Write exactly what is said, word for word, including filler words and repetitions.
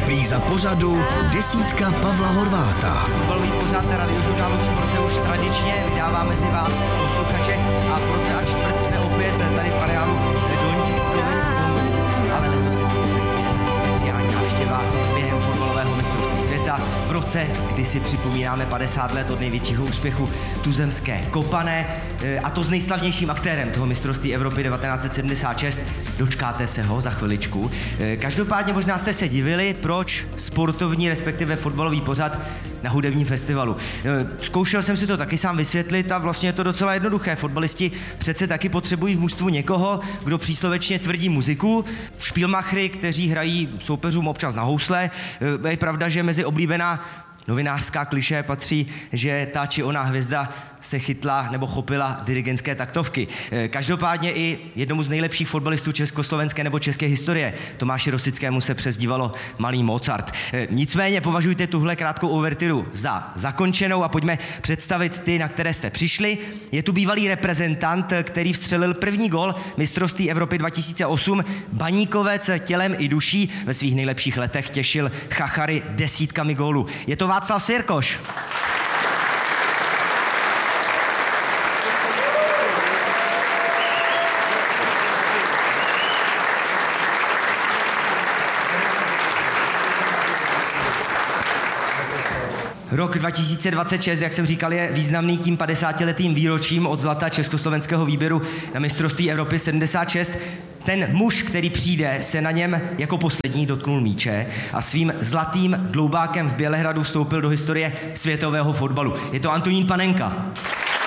Repríza pořadu Desítka Pavla Horváta. Fotbalový pořad radiožurnálu Sport už tradičně vydává mezi vás posluchače a v roce a čtvrt jsme opět tady v areálu Dolních Vítkovic, ale letos je to speciální návštěva během fotbalového mistrovství světa v roce, kdy si připomínáme padesát let od největšího úspěchu tuzemské Kopané, a to s nejslavnějším aktérem toho mistrovství Evropy devatenáct set sedmdesát šest. Dočkáte se ho za chviličku. Každopádně možná jste se divili, proč sportovní, respektive fotbalový pořad na hudebním festivalu. Zkoušel jsem si to taky sám vysvětlit a vlastně je to docela jednoduché. Fotbalisti přece taky potřebují v mužstvu někoho, kdo příslovečně tvrdí muziku, špílmachry, kteří hrají soupeřům občas na housle. Je pravda, že mezi oblíbená novinářská klišé patří, že ta či ona hvězda se chytla nebo chopila dirigentské taktovky. Každopádně i jednomu z nejlepších fotbalistů československé nebo české historie, Tomáši Rosickému, se přezdívalo Malý Mozart. Nicméně považujte tuhle krátkou uvertiru za zakončenou a pojďme představit ty, na které jste přišli. Je tu bývalý reprezentant, který vstřelil první gol mistrovství Evropy dva tisíce osm. Baníkovec tělem i duší, ve svých nejlepších letech těšil chachary desítkami gólů. Je to Václav Sirkoš. Rok dva tisíce dvacet šest, jak jsem říkal, je významný tím padesátiletým výročím od zlata československého výběru na mistrovství Evropy sedmdesát šest. Ten muž, který přijde, se na něm jako poslední dotknul míče a svým zlatým dloubákem v Bělehradu vstoupil do historie světového fotbalu. Je to Antonín Panenka.